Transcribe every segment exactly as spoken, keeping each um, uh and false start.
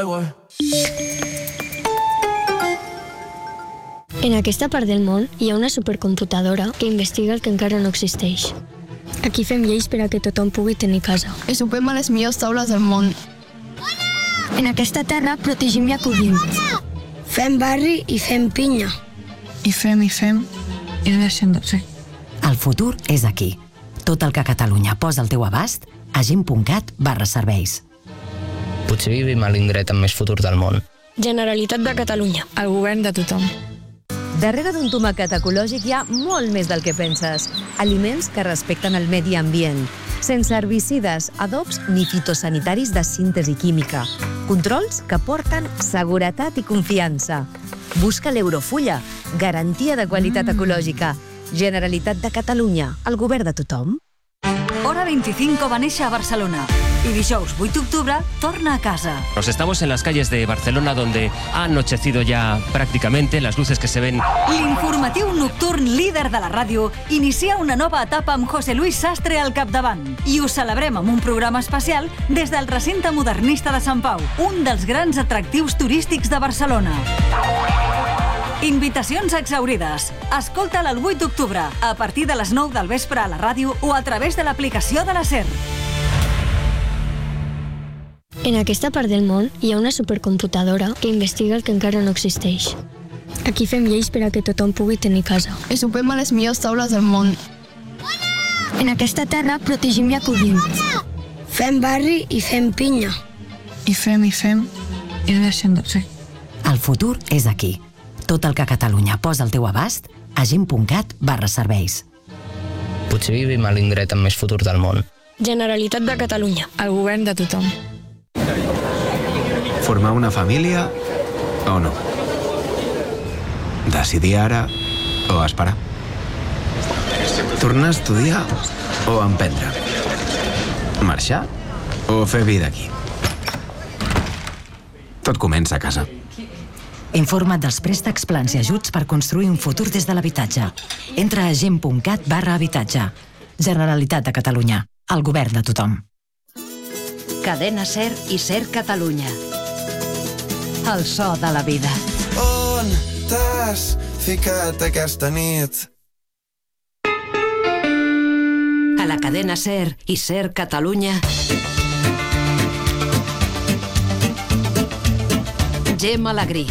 En aquesta part del món hi ha una supercomputadora que investiga el que encara no existeix. Aquí fem lleis per a que tothom pugui tenir casa. I sopem a les millors taules del món. En aquesta terra protegim i acollim. Fem barri i fem pinya. I fem i fem i deixem de fer. El futur és aquí. Tot el que Catalunya posa al teu abast a gim punt cat barra serveis. Potser vivim a l'indret amb més futur del món. Generalitat de Catalunya. El govern de tothom. Darrere d'un tomàquet ecològic hi ha molt més del que penses. Aliments que respecten el medi ambient, sense herbicides, adobs ni fitosanitaris de síntesi química. Controls que porten seguretat i confiança. Busca l'Eurofulla, garantia de qualitat ecològica. Generalitat de Catalunya, el govern de tothom. Hora veinticinco va néixer a Barcelona y dijous vuit d'octubre torna a casa. Nos estamos en las calles de Barcelona donde ha anochecido ya prácticamente, las luces que se ven. L'informatiu nocturn líder de la ràdio inicia una nova etapa amb José Luis Sastre al capdavant i ho celebrem amb un programa especial des del recinte modernista de Sant Pau, un dels grans atractius turístics de Barcelona. Invitacions exhaurides. Escolta'l el vuit d'octubre, a partir de les nou del vespre a la ràdio o a través de l'aplicació de la SER. En aquesta part del món hi ha una supercomputadora que investiga el que encara no existeix. Aquí fem lleis per a que tothom pugui tenir casa. I sopem a les millors taules del món. En aquesta terra protegim i acollim. Fem barri i fem pinya. I fem i fem i deixem de fer. El futur és aquí. Tot el que Catalunya posa al teu abast a gim punt cat barra serveis. Potser vivim a l'indret amb més futur del món. Generalitat de Catalunya. El govern de tothom. Formar una família o no? Decidir ara o esperar? Tornar a estudiar o emprendre? Marxar o fer vida aquí? Tot comença a casa. Informa't dels préstecs, plans i ajuts per construir un futur des de l'habitatge. Entra a gim punt cat barra habitatge. Generalitat de Catalunya. El govern de tothom. Cadena SER i SER Catalunya. El so de la vida. On t'has ficat aquesta nit? A la cadena SER i SER Catalunya. Gemma Alegrí.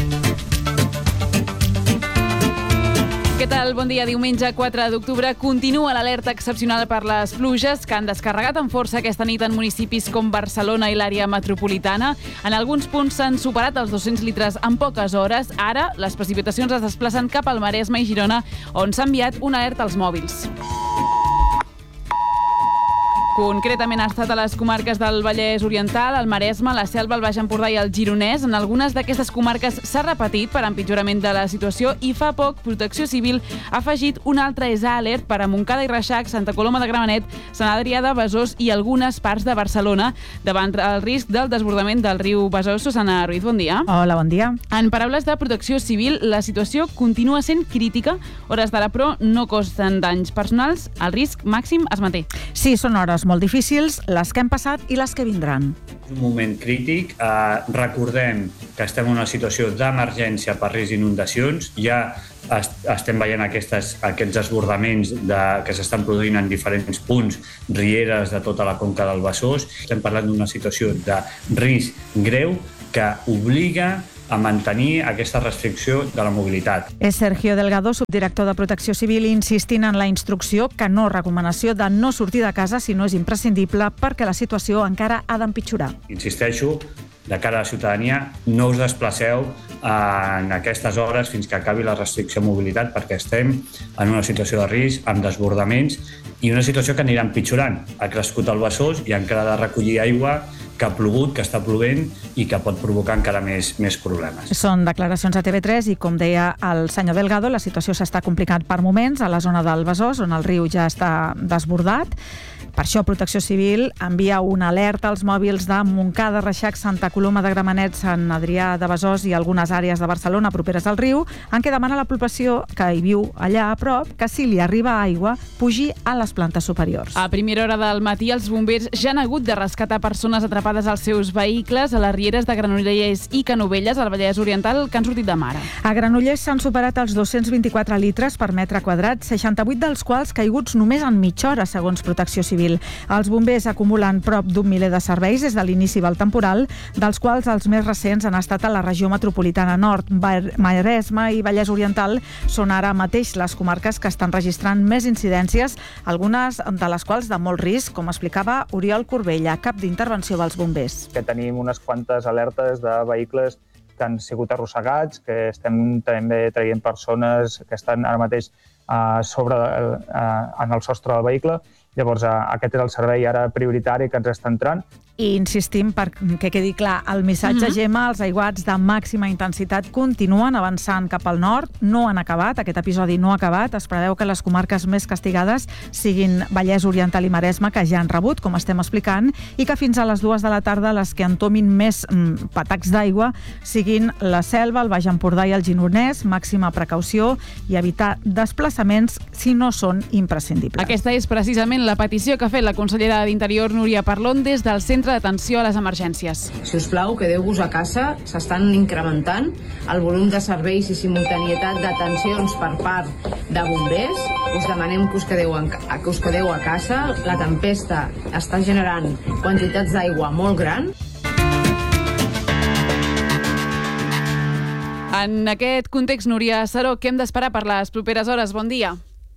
Què tal? Bon dia. Diumenge quatre d'octubre continua l'alerta excepcional per les pluges que han descarregat amb força aquesta nit en municipis com Barcelona i l'àrea metropolitana. En alguns punts s'han superat els dos-cents litres en poques hores. Ara, les precipitacions es desplacen cap al Maresme i Girona, on s'ha enviat una alerta als mòbils. Concretament ha estat a les comarques del Vallès Oriental, el Maresme, la Selva, el Baix Empordà i el Gironès. En algunes d'aquestes comarques s'ha repetit per empitjorament de la situació i fa poc Protecció Civil ha afegit un altre E S A alert per a Montcada i Reixac, Santa Coloma de Gramenet, Sant Adrià de Besòs i algunes parts de Barcelona davant el risc del desbordament del riu Besòs. Susana Ruiz, bon dia. Hola, bon dia. En paraules de Protecció Civil, la situació continua sent crítica. Hores d'ara, però, no costen danys personals. El risc màxim es manté. Sí, són hores molt difícils, les que hem passat i les que vindran. És un moment crític. Eh, recordem que estem en una situació d'emergència per risc d'inundacions. Ja est estem veient aquestes, aquests desbordaments de, que s'estan produint en diferents punts, rieres de tota la conca del Besòs. Estem parlant d'una situació de risc greu que obliga a mantenir aquesta restricció de la mobilitat. És Sergio Delgado, subdirector de Protecció Civil, insistint en la instrucció que no recomanació de no sortir de casa si no és imprescindible perquè la situació encara ha d'empitjorar. Insisteixo, de cara a la ciutadania, no us desplaceu en aquestes hores fins que acabi la restricció de mobilitat perquè estem en una situació de risc, amb desbordaments i una situació que anirà empitjorant. Ha crescut el Besòs i encara ha de recollir aigua que ha plogut, que està plovent i que pot provocar encara més, més problemes. Són declaracions a T V tres i, com deia el senyor Delgado, la situació s'està complicant per moments a la zona del Besòs, on el riu ja està desbordat. Per això Protecció Civil envia una alerta als mòbils de Montcada, Reixac, Santa Coloma de Gramenet, Sant Adrià de Besòs i algunes àrees de Barcelona properes al riu, en què demana a la població que hi viu allà a prop que si li arriba aigua pugi a les plantes superiors. A primera hora del matí els bombers ja han hagut de rescatar persones atrapades als seus vehicles a les rieres de Granollers i Canovelles, al Vallès Oriental, que han sortit de mare. A Granollers s'han superat els dos-cents vint-i-quatre litres per metre quadrat, seixanta-vuit dels quals caiguts només en mitja hora, segons Protecció Civil. Els bombers acumulen prop d'un miler de serveis des de l'inici del temporal, dels quals els més recents han estat a la regió metropolitana nord. Maresme i Vallès Oriental són ara mateix les comarques que estan registrant més incidències, algunes de les quals de molt risc, com explicava Oriol Corbella, cap d'intervenció dels bombers. Que tenim unes quantes alertes de vehicles que han sigut arrossegats, que estem també traient persones que estan ara mateix a sobre, en el sostre del vehicle. Llavors, aquest és el servei ara prioritari que ens està entrant. I insistim perquè quedi clar el missatge, mm-hmm. Gemma, els aiguats de màxima intensitat continuen avançant cap al nord, no han acabat, aquest episodi no ha acabat, es preveu que les comarques més castigades siguin Vallès Oriental i Maresme, que ja han rebut, com estem explicant, i que fins a les dues de la tarda les que entomin més mm, patacs d'aigua siguin la Selva, el Baix Empordà i el Gironès, màxima precaució i evitar desplaçaments si no són imprescindibles. Aquesta és precisament la petició que ha fet la consellera d'Interior, Núria Parlon, des del Centre d'atenció a les emergències. Si us plau, quedeu-vos a casa, s'estan incrementant el volum de serveis i simultanietat d'atencions per part de bombers. Us demanem que us quedeu, en, que us quedeu a casa. La tempesta està generant quantitats d'aigua molt grans. En aquest context, Núria Saró, què hem d'esperar per les properes hores? Bon dia.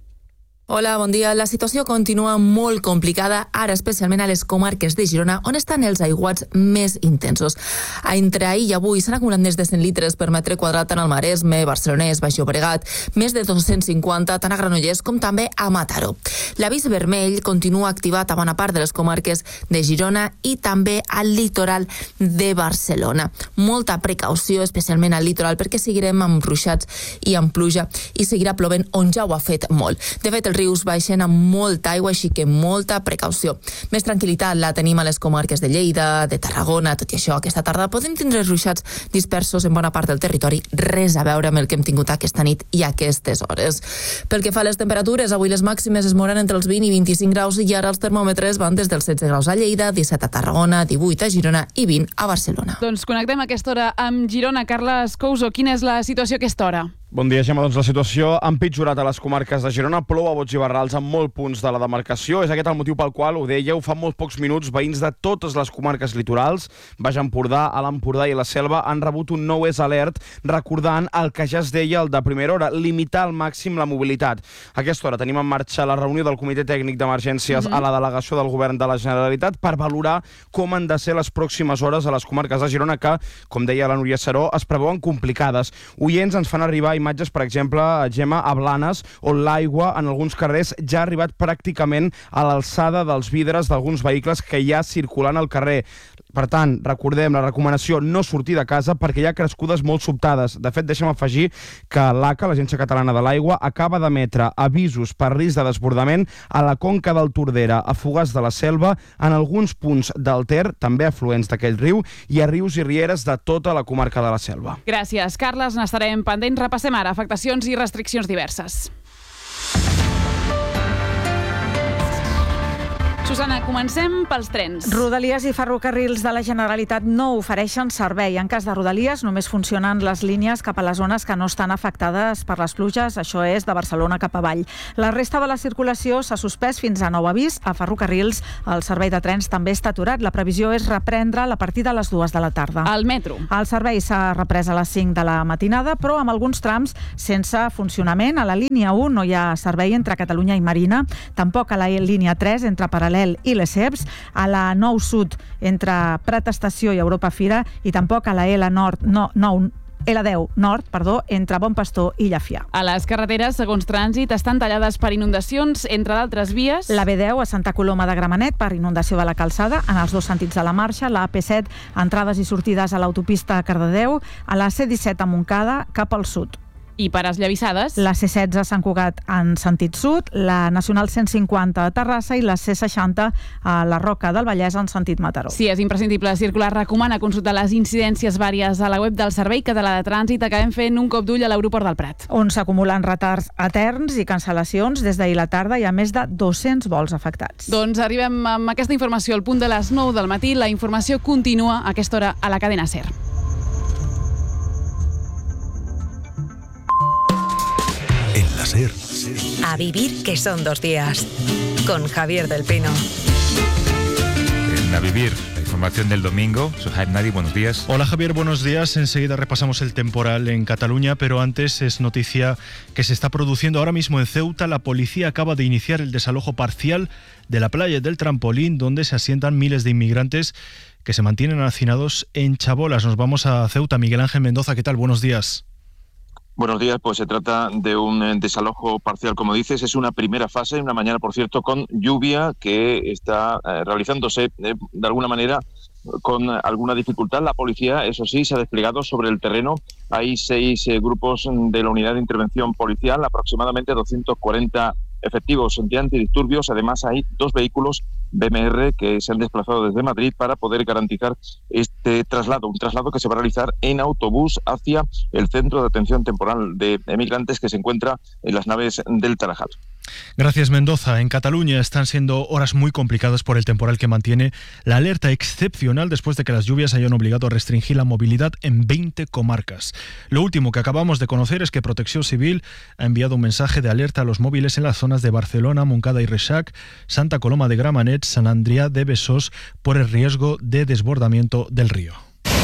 Hola, bon dia. La situació continua molt complicada, ara especialment a les comarques de Girona, on estan els aiguats més intensos. Entre ahir i avui s'han acumulat més de cent litres per metre quadrat tant al Maresme, Barcelonès, Baix Llobregat, més de dos-cents cinquanta tant a Granollers com també a Mataró. L'avís vermell continua activat a bona part de les comarques de Girona i també al litoral de Barcelona. Molta precaució, especialment al litoral, perquè seguirem amb ruixats i amb pluja i seguirà plovent on ja ho ha fet molt. De fet, els rius baixen amb molta aigua, així que molta precaució. Més tranquil·litat la tenim a les comarques de Lleida, de Tarragona. Tot i això, aquesta tarda podem tindre ruixats dispersos en bona part del territori, res a veure amb el que hem tingut aquesta nit i aquestes hores. Pel que fa a les temperatures, avui les màximes es moran entre els vint i vint-i-cinc graus i ara els termòmetres van des dels setze graus a Lleida, disset a Tarragona, divuit a Girona i vint a Barcelona. Doncs connectem a aquesta hora amb Girona. Carles Couso, quina és la situació a aquesta hora? Bon dia, Gemma. Doncs la situació ha empitjorat a les comarques de Girona. Plou a bots i barrals en molts punts de la demarcació. És aquest el motiu pel qual, ho dèieu, fa molt pocs minuts, veïns de totes les comarques litorals, Baix Empordà, Alt Empordà i la Selva, han rebut un nou es alert, recordant el que ja es deia el de primera hora, limitar al màxim la mobilitat. A aquesta hora tenim en marxa la reunió del Comitè Tècnic d'Emergències mm-hmm. a la delegació del Govern de la Generalitat per valorar com han de ser les pròximes hores a les comarques de Girona que, com deia la Núria Saró, es preveuen complicades. Oients ens fan arribar imatges, per exemple, a Gemma, a Blanes, on l'aigua en alguns carrers ja ha arribat pràcticament a l'alçada dels vidres d'alguns vehicles que ja circulen al carrer. Per tant, recordem la recomanació no sortir de casa perquè hi ha crescudes molt sobtades. De fet, deixa'm afegir que l'A C A, l'Agència Catalana de l'Aigua, acaba d'emetre avisos per risc de desbordament a la conca del Tordera, a Fogars de la Selva, en alguns punts del Ter, també afluents d'aquell riu, i a rius i rieres de tota la comarca de la Selva. Gràcies, Carles. N'estarem pendents. Repassem ara afectacions i restriccions diverses. Susana, comencem pels trens. Rodalies i ferrocarrils de la Generalitat no ofereixen servei. En cas de Rodalies, només funcionen les línies cap a les zones que no estan afectades per les pluges, això és de Barcelona cap avall. La resta de la circulació s'ha suspès fins a nou avís. A ferrocarrils, el servei de trens també està aturat. La previsió és reprendre'l a partir de les dues de la tarda. El metro. El servei s'ha reprès a les cinc de la matinada, però amb alguns trams sense funcionament. A la línia u no hi ha servei entre Catalunya i Marina, tampoc a la línia tres entre Paral·lel i les E B S, a la nou Sud entre Prat Estació i Europa Fira i tampoc a la L Nord, no, no, L deu Nord, perdó, entre Bon Pastor i Llafià. A les carreteres, segons Trànsit, estan tallades per inundacions, entre d'altres vies. La B deu a Santa Coloma de Gramenet per inundació de la calçada, en els dos sentits de la marxa, la A P set, entrades i sortides a l'autopista a Cardedeu, a la C disset a Montcada, cap al sud. I per esllavissades... La C setze a Sant Cugat en sentit sud, la Nacional cent cinquanta a Terrassa i la C seixanta a la Roca del Vallès en sentit Mataró. Sí, és imprescindible circular. Recomana consultar les incidències vàries a la web del Servei Català de Trànsit. Acabem fent un cop d'ull a l'aeroport del Prat, on s'acumulen retards eterns i cancel·lacions des d'ahir la tarda. Hi ha més de dos-cents vols afectats. Doncs arribem amb aquesta informació al punt de les nou del matí. La informació continua a aquesta hora a la cadena SER. En la SER. A vivir que son dos días. Con Javier del Pino. En A Vivir, la información del domingo. Soy Jaime Nadi, buenos días. Hola Javier, buenos días. Enseguida repasamos el temporal en Cataluña, pero antes es noticia que se está produciendo ahora mismo en Ceuta. La policía acaba de iniciar el desalojo parcial de la playa del Trampolín, donde se asientan miles de inmigrantes que se mantienen hacinados en chabolas. Nos vamos a Ceuta. Miguel Ángel Mendoza, ¿qué tal? Buenos días. Buenos días, pues se trata de un desalojo parcial, como dices, es una primera fase, una mañana, por cierto, con lluvia que está eh, realizándose eh, de alguna manera con alguna dificultad. La policía, eso sí, se ha desplegado sobre el terreno. Hay seis eh, grupos de la unidad de intervención policial, aproximadamente doscientos cuarenta efectivos de antidisturbios. Además, hay dos vehículos B M R que se han desplazado desde Madrid para poder garantizar este traslado, un traslado que se va a realizar en autobús hacia el centro de atención temporal de emigrantes que se encuentra en las naves del Tarajal. Gracias, Mendoza. En Cataluña están siendo horas muy complicadas por el temporal que mantiene la alerta excepcional después de que las lluvias hayan obligado a restringir la movilidad en veinte comarcas. Lo último que acabamos de conocer es que Protección Civil ha enviado un mensaje de alerta a los móviles en las zonas de Barcelona, Montcada y Reixac, Santa Coloma de Gramenet, Sant Adrià de Besòs por el riesgo de desbordamiento del río.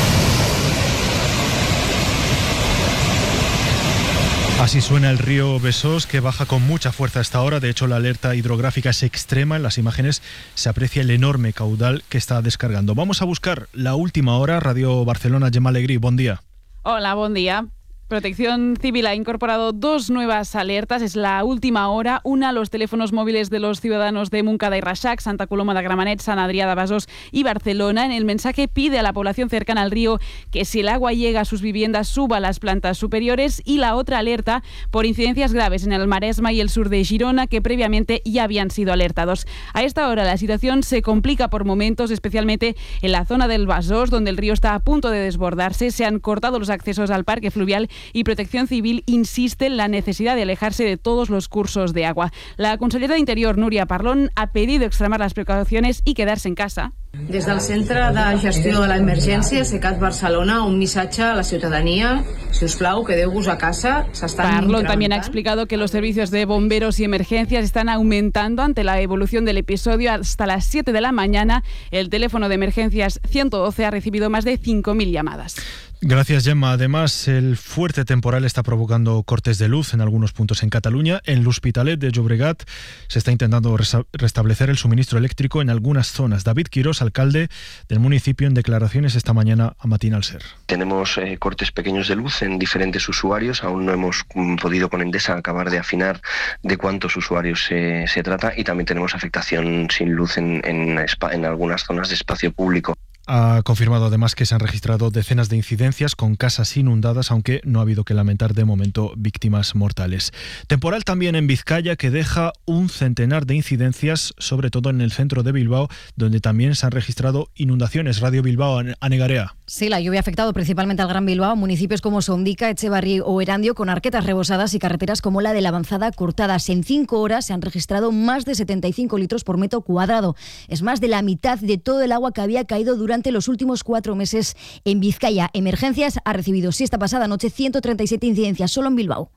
Así suena el río Besòs, que baja con mucha fuerza a esta hora. De hecho, la alerta hidrográfica es extrema. En las imágenes se aprecia el enorme caudal que está descargando. Vamos a buscar la última hora. Radio Barcelona, Gemma Alegrí, buen día. Hola, buen día. Protección Civil ha incorporado dos nuevas alertas. Es la última hora. Una a los teléfonos móviles de los ciudadanos de Montcada y Reixac, Santa Coloma de Gramenet, Sant Adrià de Besòs y Barcelona. En el mensaje pide a la población cercana al río que si el agua llega a sus viviendas suba a las plantas superiores. Y la otra alerta por incidencias graves en el Maresma y el sur de Girona, que previamente ya habían sido alertados. A esta hora la situación se complica por momentos, especialmente en la zona del Besòs, donde el río está a punto de desbordarse. Se han cortado los accesos al parque fluvial y Protección Civil insiste en la necesidad de alejarse de todos los cursos de agua. La consellera de Interior, Núria Parlon, ha pedido extremar las precauciones y quedarse en casa. Des del Centre de Gestió de l'Emergència, SECAT Barcelona, un missatge a la ciutadania. Si us plau, quedeu-vos a casa. Parlon también ha explicado que los servicios de bomberos y emergencias están aumentando ante la evolución del episodio. Hasta las siete de la mañana, el teléfono de emergencias ciento doce ha recibido más de cinco mil llamadas. Gracias, Gemma. Además, el fuerte temporal está provocando cortes de luz en algunos puntos en Cataluña. En l'Hospitalet de Llobregat se está intentando restablecer el suministro eléctrico en algunas zonas. David Quirós, alcalde del municipio, en declaraciones esta mañana a Matinal SER. Tenemos eh, cortes pequeños de luz en diferentes usuarios. Aún no hemos mm, podido con Endesa acabar de afinar de cuántos usuarios eh, se trata, y también tenemos afectación sin luz en, en, en algunas zonas de espacio público. Ha confirmado además que se han registrado decenas de incidencias con casas inundadas, aunque no ha habido que lamentar de momento víctimas mortales. Temporal también en Vizcaya, que deja un centenar de incidencias, sobre todo en el centro de Bilbao, donde también se han registrado inundaciones. Radio Bilbao, Anegarea. Sí, la lluvia ha afectado principalmente al Gran Bilbao, municipios como Sondica, Echevarri o Erandio, con arquetas rebosadas y carreteras como la de la Avanzada cortadas. En cinco horas se han registrado más de setenta y cinco litros por metro cuadrado. Es más de la mitad de todo el agua que había caído durante los últimos cuatro meses en Vizcaya. Emergencias ha recibido, sí, esta pasada noche, ciento treinta y siete incidencias solo en Bilbao.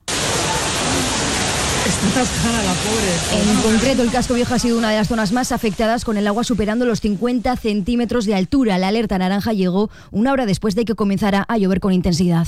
Está atascada la pobre. En concreto, el casco viejo ha sido una de las zonas más afectadas, con el agua superando los cincuenta centímetros de altura. La alerta naranja llegó una hora después de que comenzara a llover con intensidad.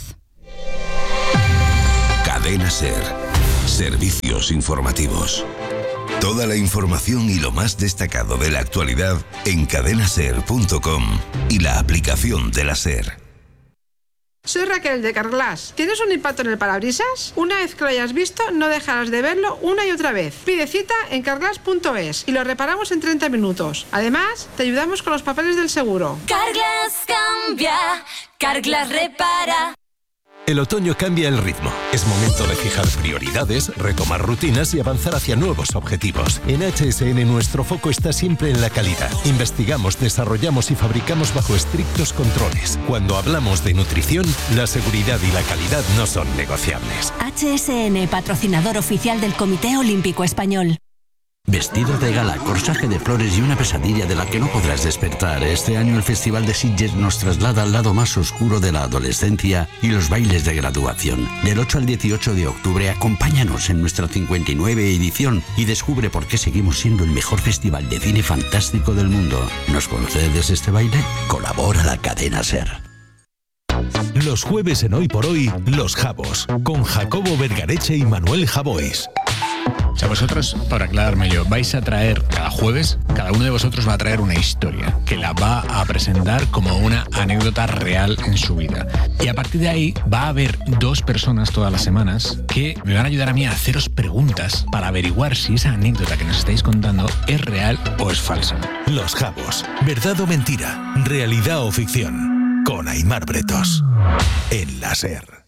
Cadena SER. Servicios informativos. Toda la información y lo más destacado de la actualidad en cadena ser punto com y la aplicación de la SER. Soy Raquel de Carglass. ¿Tienes un impacto en el parabrisas? Una vez que lo hayas visto, no dejarás de verlo una y otra vez. Pide cita en carglass punto es y lo reparamos en treinta minutos. Además, te ayudamos con los papeles del seguro. Carglass cambia, Carglass repara. El otoño cambia el ritmo. Es momento de fijar prioridades, retomar rutinas y avanzar hacia nuevos objetivos. En H S N nuestro foco está siempre en la calidad. Investigamos, desarrollamos y fabricamos bajo estrictos controles. Cuando hablamos de nutrición, la seguridad y la calidad no son negociables. H S N, patrocinador oficial del Comité Olímpico Español. Vestido de gala, corsaje de flores y una pesadilla de la que no podrás despertar. Este año el Festival de Sitges nos traslada al lado más oscuro de la adolescencia y los bailes de graduación. Del ocho al dieciocho de octubre, acompáñanos en nuestra cincuenta y nueve edición y descubre por qué seguimos siendo el mejor festival de cine fantástico del mundo. ¿Nos concedes este baile? Colabora la cadena SER. Los jueves en Hoy por Hoy, Los Jabos, con Jacobo Vergareche y Manuel Javois. O sea, vosotros, para aclararme yo, vais a traer cada jueves, cada uno de vosotros va a traer una historia que la va a presentar como una anécdota real en su vida. Y a partir de ahí va a haber dos personas todas las semanas que me van a ayudar a mí a haceros preguntas para averiguar si esa anécdota que nos estáis contando es real o es falsa. Los Jabos, verdad o mentira, realidad o ficción, con Aimar Bretos, en la SER.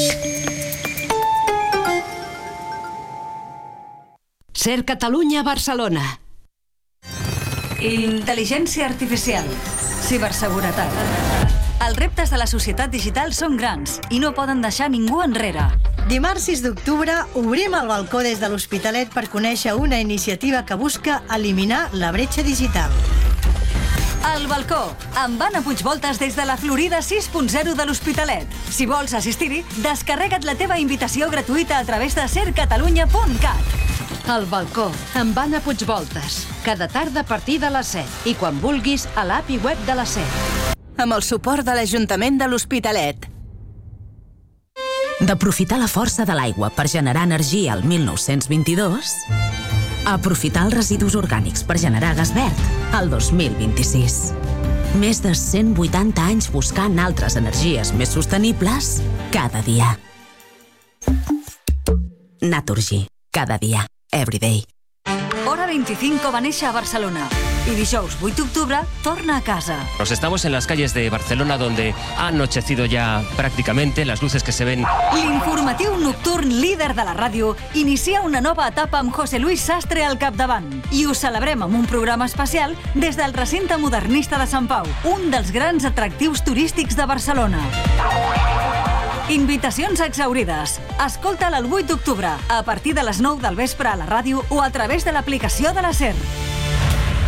SER Catalunya, Barcelona. Intel·ligència artificial. Ciberseguretat. Els reptes de la societat digital són grans i no poden deixar ningú enrere. Dimarts sis d'octubre obrim el balcó des de l'Hospitalet per conèixer una iniciativa que busca eliminar la bretxa digital. El balcó, amb Anna Puigvoltas des de la Florida sis punt zero de l'Hospitalet. Si vols assistir-hi, descarrega't la teva invitació gratuïta a través de ser catalunya punt cat. El balcó, amb Anna Puigvoltas. Cada tarda a partir de les set. I quan vulguis, a l'app i web de la SER. Amb el suport de l'Ajuntament de l'Hospitalet. D'aprofitar la força de l'aigua per generar energia al mil nou-cents vint-i-dos a aprofitar els residus orgànics per generar gas verd al dos mil vint-i-sis. Més de cent vuitanta anys buscant altres energies més sostenibles cada dia. Naturgy. Cada dia. Everyday. Hora veinticinc va néixer a Barcelona i dijous vuit d'octubre torna a casa. Nos estamos en las calles de Barcelona donde ha anochecido ya prácticamente, las luces que se ven. L'informatiu nocturn líder de la ràdio inicia una nova etapa amb José Luis Sastre al capdavant i ho celebrem amb un programa especial des del recinte modernista de Sant Pau, un dels grans atractius turístics de Barcelona. Invitacions exaurides. Escolta'l el vuit d'octubre, a partir de les nou del vespre a la ràdio o a través de l'aplicació de la SER.